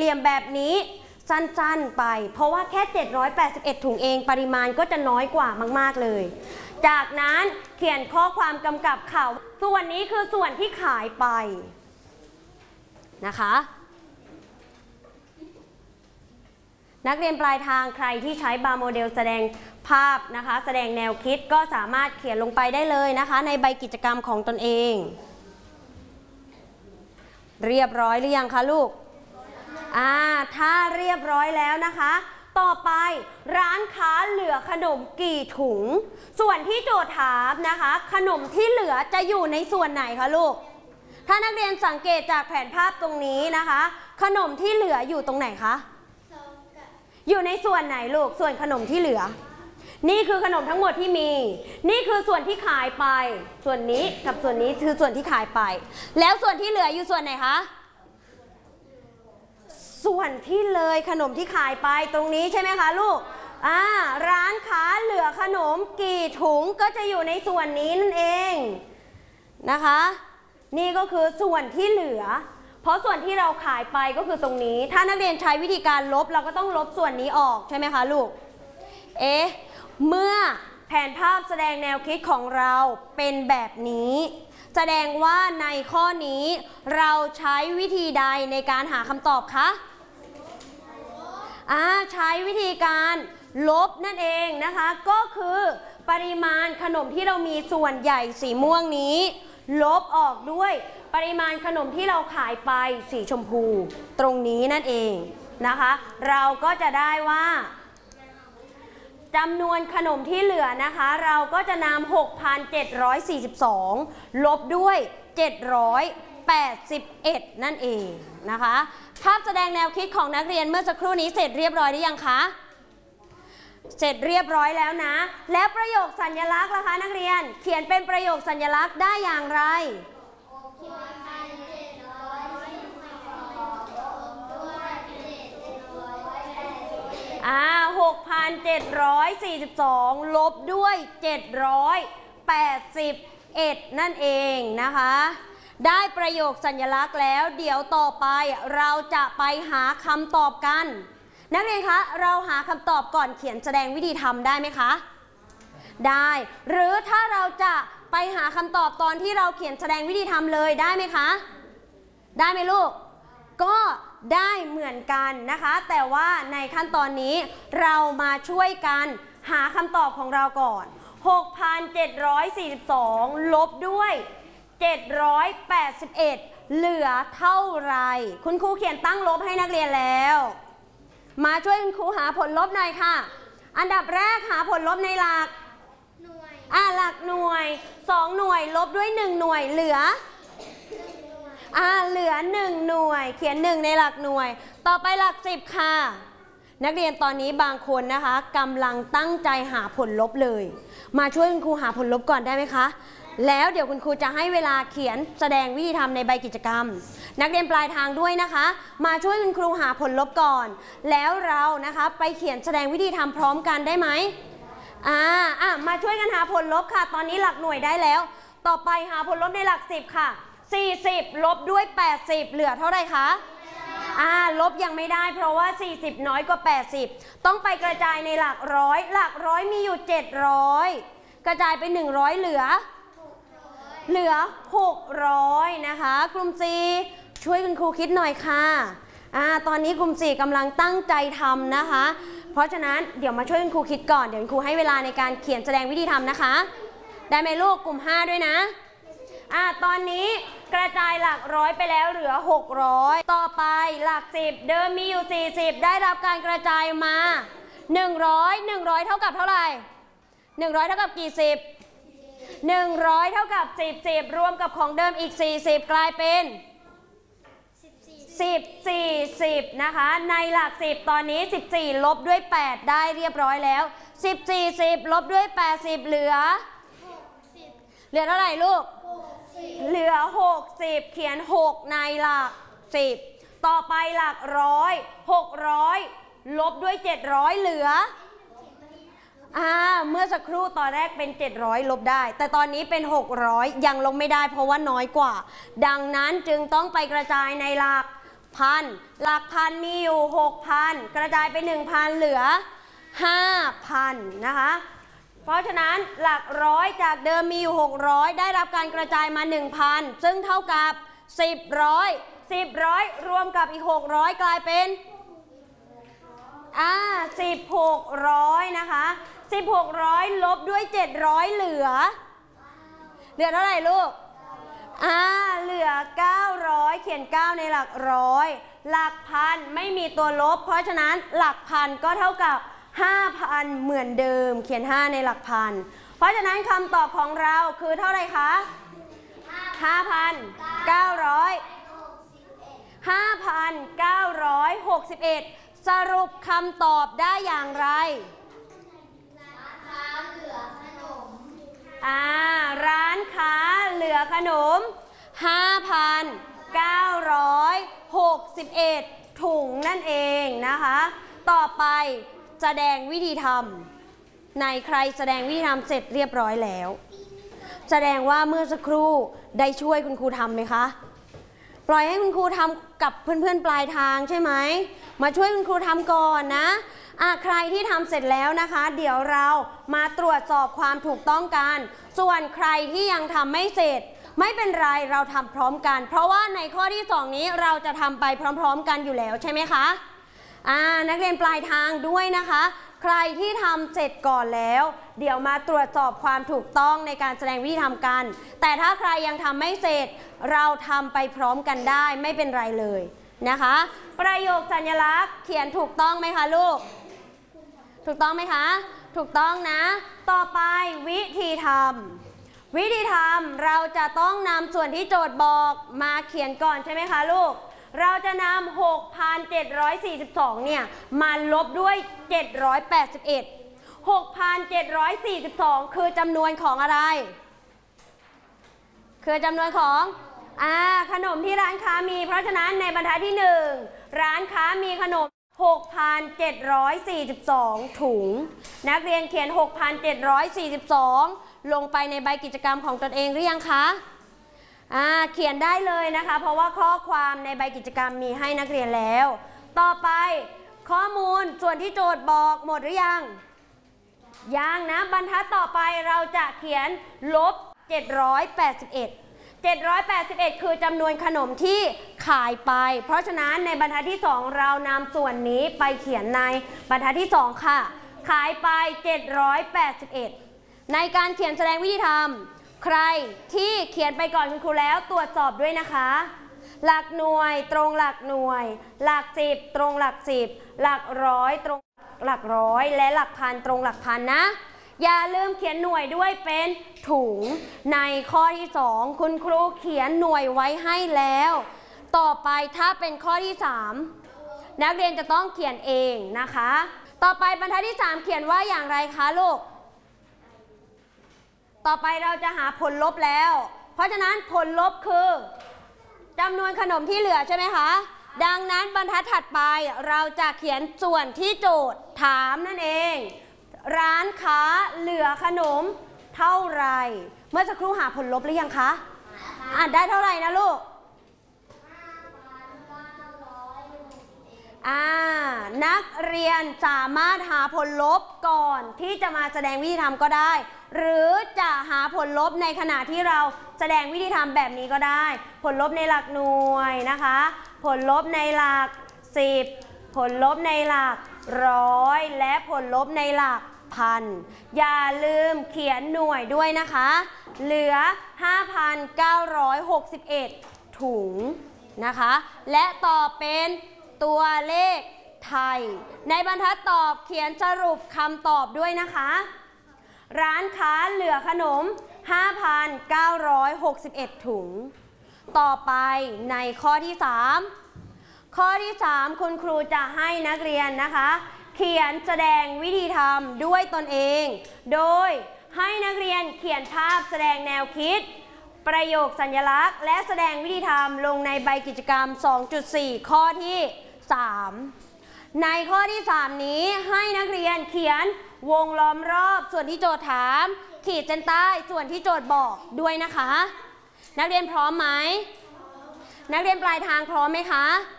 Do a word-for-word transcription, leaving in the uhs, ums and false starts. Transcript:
ลี่ยมแบบนี้สั้นๆไปเพราะว่าแค่เจ็ดร้อยแปดสิบเอ็ดถุงเองปริมาณก็จะน้อยกว่ามากๆเลยจากนั้นเขียนข้อความกำกับข่าวส่วนนี้คือส่วนที่ขายไปนะคะนักเรียนปลายทางใครที่ใช้บาร์โมเดลแสดงภาพนะคะแสดงแนวคิดก็สามารถเขียนลงไปได้เลยนะคะในใบกิจกรรมของตนเองเรียบร้อยหรือยังคะลูกอ่าถ้าเรียบร้อยแล้วนะคะต่อไปร้านค้าเหลือขนมกี่ถุงส่วนที่โจทย์ถามนะคะขนมที่เหลือจะอยู่ในส่วนไหนคะลูกถ้านักเรียนสังเกตจากแผนภาพตรงนี้นะคะขนมที่เหลืออยู่ตรงไหนคะอยู่ในส่วนไหนลูกส่วนขนมที่เหลือนี่คือขนมทั้งหมดที่มีนี่คือส่วนที่ขายไปส่วนนี้กับส่วนนี้คือส่วนที่ขายไปแล้วส่วนที่เหลืออยู่ส่วนไหนคะส่วนที่เลยขนมที่ขายไปตรงนี้ใช่ไหมคะลูกอ่าร้านค้าเหลือขนมกี่ถุงก็จะอยู่ในส่วนนี้นั่นเองนะคะนี่ก็คือส่วนที่เหลือเพราะส่วนที่เราขายไปก็คือตรงนี้ถ้านักเรียนใช้วิธีการลบเราก็ต้องลบส่วนนี้ออกใช่ไหมคะลูกเอ๊ะเมื่อแผนภาพแสดงแนวคิดของเราเป็นแบบนี้แสดงว่าในข้อนี้เราใช้วิธีใดในการหาคำตอบคะอ่าใช้วิธีการลบนั่นเองนะคะก็คือปริมาณขนมที่เรามีส่วนใหญ่สีม่วงนี้ลบออกด้วยปริมาณขนมที่เราขายไปสีชมพูตรงนี้นั่นเองนะคะเราก็จะได้ว่าจำนวนขนมที่เหลือนะคะเราก็จะนำ หกพันเจ็ดร้อยสี่สิบสอง ลบด้วยเจ็ดร้อยแปดสิบเอ็ดนั่นเองนะคะภาพแสดงแนวคิดของนักเรียนเมื่อสักครู่นี้เสร็จเรียบร้อยหรือยังคะเสร็จเรียบร้อยแล้วนะแล้วประโยคสัญลักษณ์ล่ะคะนักเรียนเขียนเป็นประโยคสัญลักษณ์ได้อย่างไรอ่า หกพันเจ็ดร้อยสี่สิบสอง ลบด้วยเจ็ดร้อยแปดสิบเอ็ดนั่นเองนะคะได้ประโยคสัญลักษณ์แล้วเดี๋ยวต่อไปเราจะไปหาคำตอบกันนักเรียนคะเราหาคำตอบก่อนเขียนแสดงวิธีทำได้ไหมคะได้หรือถ้าเราจะไปหาคำตอบตอนที่เราเขียนแสดงวิธีทำเลยได้ไหมคะได้ไหมลูกก็ได้เหมือนกันนะคะแต่ว่าในขั้นตอนนี้เรามาช่วยกันหาคำตอบของเราก่อน หกพันเจ็ดร้อยสี่สิบสอง ลบด้วยเจ็ดร้อยแปดสิบเอ็ดเหลือเท่าไหร่คุณครูเขียนตั้งลบให้นักเรียนแล้วมาช่วยคุณครูหาผลลบหน่อยค่ะอันดับแรกหาผลลบในหลักหน่วยอ่าหลักหน่วยสองหน่วยลบด้วยหนึ่งหน่วยเหลืออ่าเหลือหนึ่งหน่วยเขียนหนึ่งในหลักหน่วยต่อไปหลักสิบค่ะนักเรียนตอนนี้บางคนนะคะกำลังตั้งใจหาผลลบเลยมาช่วยคุณครูหาผลลบก่อนได้ไหมคะแล้วเดี๋ยวคุณครูจะให้เวลาเขียนแสดงวิธีทำในใบกิจกรรมนักเรียนปลายทางด้วยนะคะมาช่วยคุณครูหาผลลบก่อนแล้วเรานะคะไปเขียนแสดงวิธีทำพร้อมกันได้ไหมอ่าอ่ะมาช่วยกันหาผลลบค่ะตอนนี้หลักหน่วยได้แล้วต่อไปหาผลลบในหลักสิบค่ะสี่สิบลบด้วยแปดสิบเหลือเท่าไหร่คะอ่าลบยังไม่ได้เพราะว่าสี่สิบน้อยกว่าแปดสิบต้องไปกระจายในหลักร้อยหลักร้อยมีอยู่เจ็ดร้อยกระจายไปหนึ่งร้อยเหลือเหลือหกร้อยนะคะกลุ่ม C ช่วยคุณครูคิดหน่อยค่ะอ่าตอนนี้กลุ่ม สี่กำลังตั้งใจทำนะคะเพราะฉะนั้นเดี๋ยวมาช่วยคุณครูคิดก่อนเดี๋ยวคุณครูให้เวลาในการเขียนแสดงวิธีทำนะคะได้ไหมลูกกลุ่มห้าด้วยนะอ่าตอนนี้กระจายหลักร้อยไปแล้วเหลือหกร้อยต่อไปหลักสิบเดิมมีอยู่สี่สิบได้รับการกระจายมาหนึ่งร้อย หนึ่งร้อยเท่ากับเท่าไหร่หนึ่งร้อยเท่ากับกี่สิบหนึ่งร้อยเท่ากับสิบ สิบรวมกับของเดิมอีกสี่สิบกลายเป็นสิบ สี่ สิบนะคะในหลักสิบตอนนี้สิบสี่ลบด้วยแปดได้เรียบร้อยแล้วสิบ สี่ สิบลบด้วยแปดสิบเหลือเหลือเท่าไหร่ลูกเหลือหกสิบเขียนหกในหลักสิบต่อไปหลักร้อยหกร้อยลบด้วยเจ็ดร้อยเหลืออ่าเมื่อสักครู่ตอนแรกเป็นเจ็ดร้อยลบได้แต่ตอนนี้เป็นหกร้อยยังลบไม่ได้เพราะว่าน้อยกว่าดังนั้นจึงต้องไปกระจายในหลักพันหลักพันมีอยู่ หกพัน กระจายไป หนึ่งพัน เหลือ ห้าพัน นะคะเพราะฉะนั้นหลักร้อยจากเดิมมีอยู่หกร้อยได้รับการกระจายมา หนึ่งพัน ซึ่งเท่ากับสิบร้อยสิบร้อยรวมกับอีกหกร้อยกลายเป็นอ่าสิบหกร้อยนะคะสิบหกร้อยลบด้วยเจ็ดร้อยเหลือเหลือเท่าไหร่ลูกอ่าเหลือเก้าร้อยเขียนเก้าในหลักร้อยหลักพันไม่มีตัวลบเพราะฉะนั้นหลักพันก็เท่ากับ ห้าพัน เหมือนเดิมเขียนห้าในหลักพันเพราะฉะนั้นคำตอบของเราคือเท่าไหร่คะ ห้าพันเก้าร้อย ห้าพันเก้าร้อยหกสิบเอ็ด สรุปคำตอบได้อย่างไรอ่าร้านค้าเหลือขนม ห้าพันเก้าร้อยหกสิบเอ็ด ถุงนั่นเองนะคะต่อไปแสดงวิธีทำในใครแสดงวิธีทำเสร็จเรียบร้อยแล้วแสดงว่าเมื่อสักครู่ได้ช่วยคุณครูทำไหมคะปล่อยให้คุณครูทำกับเพื่อนๆปลายทางใช่ไหมมาช่วยคุณครูทำก่อนนะอ่ะใครที่ทำเสร็จแล้วนะคะเดี๋ยวเรามาตรวจสอบความถูกต้องกันส่วนใครที่ยังทำไม่เสร็จไม่เป็นไรเราทำพร้อมกันเพราะว่าในข้อที่สองนี้เราจะทำไปพร้อมๆกันอยู่แล้วใช่ไหมคะอ่านักเรียนปลายทางด้วยนะคะใครที่ทำเสร็จก่อนแล้วเดี๋ยวมาตรวจสอบความถูกต้องในการแสดงวิธีทำกันแต่ถ้าใครยังทำไม่เสร็จเราทำไปพร้อมกันได้ไม่เป็นไรเลยนะคะประโยคสัญลักษณ์เขียนถูกต้องไหมคะลูกถูกต้องไหมคะถูกต้องนะต่อไปวิธีทำวิธีทำเราจะต้องนำส่วนที่โจทย์บอกมาเขียนก่อนใช่ไหมคะลูกเราจะนำ หกพันเจ็ดร้อยสี่สิบสอง เนี่ยมาลบด้วย เจ็ดร้อยแปดสิบเอ็ด หกพันเจ็ดร้อยสี่สิบสอง คือจำนวนของอะไรคือจำนวนของอ่าขนมที่ร้านค้ามีเพราะฉะนั้นในบรรทัดที่หนึ่งร้านค้ามีขนม หกพันเจ็ดร้อยสี่สิบสอง ถุงนักเรียนเขียน หกพันเจ็ดร้อยสี่สิบสอง ลงไปในใบกิจกรรมของตนเองหรือยังคะอ่าเขียนได้เลยนะคะเพราะว่าข้อความในใบกิจกรรมมีให้นักเรียนแล้วต่อไปข้อมูลส่วนที่โจทย์บอกหมดหรือยังยังนะบรรทัดต่อไปเราจะเขียนลบเจ็ดร้อยแปดสิบเอ็ด เจ็ดร้อยแปดสิบเอ็ดคือจำนวนขนมที่ขายไปเพราะฉะนั้นในบรรทัดที่สองเรานำส่วนนี้ไปเขียนในบรรทัดที่สองค่ะขายไปเจ็ดร้อยแปดสิบเอ็ดในการเขียนแสดงวิธีทำใครที่เขียนไปก่อนคุณครูแล้วตรวจสอบด้วยนะคะหลักหน่วยตรงหลักหน่วยหลักสิบตรงหลักสิบหลักร้อยตรงหลักร้อยและหลักพันตรงหลักพันนะอย่าลืมเขียนหน่วยด้วยเป็นถุงในข้อที่สองคุณครูเขียนหน่วยไว้ให้แล้วต่อไปถ้าเป็นข้อที่สามนักเรียนจะต้องเขียนเองนะคะต่อไปบรรทัดที่สามเขียนว่าอย่างไรคะลูกต่อไปเราจะหาผลลบแล้วเพราะฉะนั้นผลลบคือจำนวนขนมที่เหลือใช่ไหมคะดังนั้นบรรทัดถัดไปเราจะเขียนส่วนที่โจทย์ถามนั่นเองร้านค้าเหลือขนมเท่าไหร่เมื่อสักครู่หาผลลบหรือยังคะอ่านได้เท่าไหร่นะลูกอ่านักเรียนสามารถหาผลลบก่อนที่จะมาแสดงวิธีทำก็ได้หรือจะหาผลลบในขณะที่เราแสดงวิธีทำแบบนี้ก็ได้ผลลบในหลักหน่วยนะคะผลลบในหลักสิบผลลบในหลักร้อยและผลลบในหลักพันอย่าลืมเขียนหน่วยด้วยนะคะเหลือ ห้าพันเก้าร้อยหกสิบเอ็ด ถุงนะคะและตอบเป็นตัวเลขไทยในบรรทัดตอบเขียนสรุปคำตอบด้วยนะคะร้านค้าเหลือขนม ห้าพันเก้าร้อยหกสิบเอ็ด ถุงต่อไปในข้อที่สามข้อที่สามคุณครูจะให้นักเรียนนะคะเขียนแสดงวิธีทำด้วยตนเองโดยให้นักเรียนเขียนภาพแสดงแนวคิดประโยคสัญลักษณ์และแสดงวิธีทำลงในใบกิจกรรม สองจุดสี่ ข้อที่สามในข้อที่สามนี้ให้นักเรียนเขียนวงล้อมรอบส่วนที่โจทย์ถามขีดเส้นใต้ส่วนที่โจทย์บอกด้วยนะคะนักเรียนพร้อมไหมนักเรียนปลายทางพร้อมไหมคะ